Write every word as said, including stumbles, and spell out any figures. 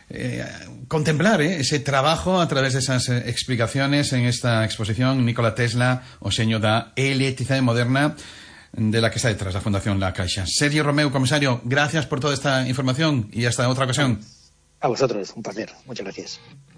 eh, contemplar eh, ese trabajo a través de esas eh, explicaciones en esta exposición Nikola Tesla, o segno da electricidade moderna, de la que está detrás la Fundación La Caixa. Sergio Romeu, comisario, gracias por toda esta información y hasta otra ocasión. A vosotros, un placer. Muchas gracias.